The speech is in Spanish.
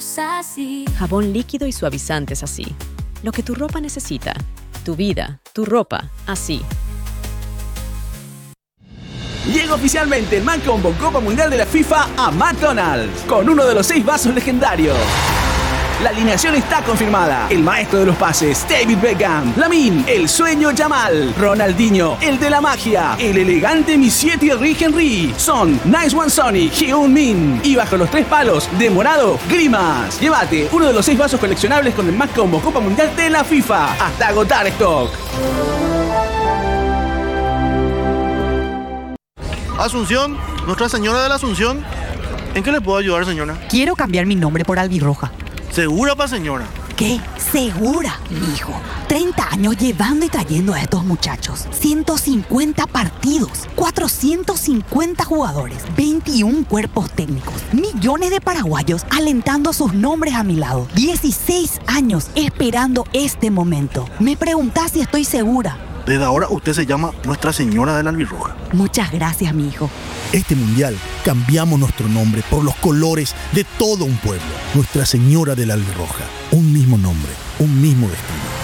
somos así. Jabón líquido y suavizantes así. Lo que tu ropa necesita. Tu vida, tu ropa, así. Llega oficialmente el McCombo Copa Mundial de la FIFA a McDonald's, con uno de los 6 vasos legendarios. La alineación está confirmada. El maestro de los pases, David Beckham. Lamine, el sueño Yamal. Ronaldinho, el de la magia. El elegante Monsieur Thierry Henry. Son Nice One Sonny, Heung-min. Y bajo los 3 palos, de morado, Grimas. Llévate uno de los 6 vasos coleccionables con el McCombo Copa Mundial de la FIFA. Hasta agotar stock. Asunción, Nuestra Señora de la Asunción. ¿En qué le puedo ayudar, señora? Quiero cambiar mi nombre por albirroja. ¿Segura, señora? ¿Qué? ¿Segura, mijo? 30 años llevando y trayendo a estos muchachos. 150 partidos, 450 jugadores, 21 cuerpos técnicos, millones de paraguayos alentando sus nombres a mi lado. 16 años esperando este momento. Me preguntás si estoy segura. Desde ahora usted se llama Nuestra Señora de la Albirroja. Muchas gracias, mi hijo. Este mundial cambiamos nuestro nombre por los colores de todo un pueblo. Nuestra Señora de la Albirroja. Un mismo nombre, un mismo destino.